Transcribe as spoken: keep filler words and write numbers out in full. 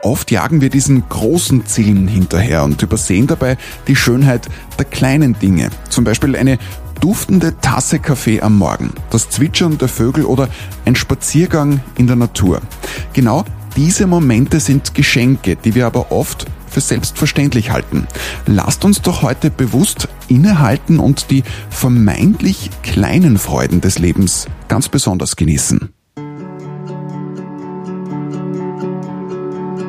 Oft jagen wir diesen großen Zielen hinterher und übersehen dabei die Schönheit der kleinen Dinge. Zum Beispiel eine duftende Tasse Kaffee am Morgen, das Zwitschern der Vögel oder ein Spaziergang in der Natur. Genau diese Momente sind Geschenke, die wir aber oft für selbstverständlich halten. Lasst uns doch heute bewusst innehalten und die vermeintlich kleinen Freuden des Lebens ganz besonders genießen.